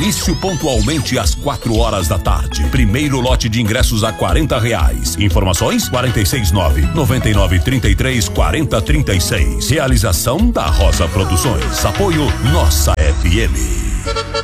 Início pontualmente às 4 horas da tarde. Primeiro lote de ingressos a R$ 40. Informações 469-9933-4036. Realização da Rosa Produções. Apoio Nossa FM.